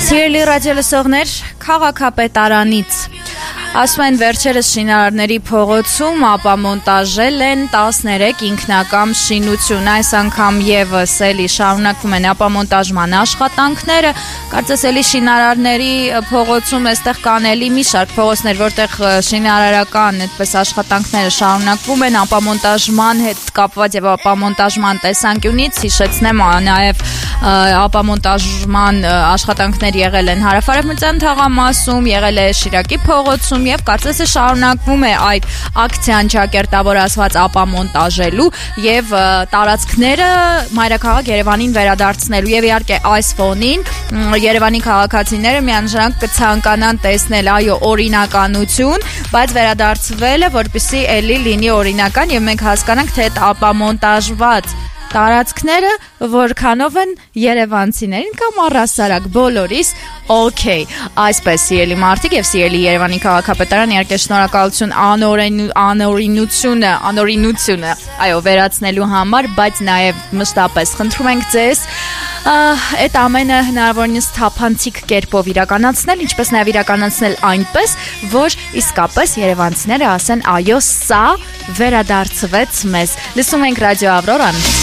Սիրելի ռադիոլսողներ, քաղաքապետարանից ասում են վերջերս շինարարների փողոցում ապամոնտաժել են 13 ինքնակամ շինություն, այս անգամ եւս էլի շարունակվում են ապամոնտաժման աշխատանքները, կարծես էլի շինարարների փողոցում այստեղ կան էլի մի շարք փողոցներ, որտեղ շինարարական այդպես աշխատանքները շարունակվում են ապամոնտաժման հետ կապված եւ ապամոնտաժման տեսանկյունից հիշեցնեմ նաեւ ապամոնտաժման աշխատանքներ եղել են Հարավարևմտյան թաղամասում, եղել է Շիրակի փողոցում եւ կարծես է շարունակվում է այդ ակցիան ճակերտավոր ասված ապամոնտաժելու եւ տարածքները մայրաքաղաք Երևանին վերադարձնելու եւ իհարկե այս ֆոնին Երևանի քաղաքացիները միանշանակ կցանկանան տեսնել այո օրինականություն, բայց վերադարձվելը որպեսզի էլի լինի օրինական եւ մենք հասկանանք թե այդ ապամոնտաժված տարածքները որքանով են երևանցիներին կամ առհասարակ բոլորիս օքեյ, այսպես սիրելի մարդիկ եւ սիրելի Երևանի քաղաքապետարան իհարկե շնորհակալություն անօրինությունը այո վերացնելու համար, բայց նաեւ մշտապես խնդրում ենք ձեզ այդ ամենը հնարավորինս թափանցիկ կերպով իրականացնել, ինչպես նաեւ իրականացնել այնպես, որ իսկապես երևանցիները ասեն այո, սա վերադարձվեց մեզ։ Լսում ենք ռադիո Ավրորան։